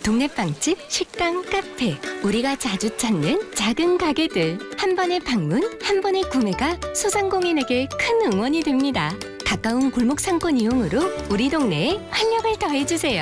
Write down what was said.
동네 빵집, 식당, 카페, 우리가 자주 찾는 작은 가게들. 한 번의 방문, 한 번의 구매가 소상공인에게 큰 응원이 됩니다. 가까운 골목 상권 이용으로 우리 동네에 활력을 더해주세요.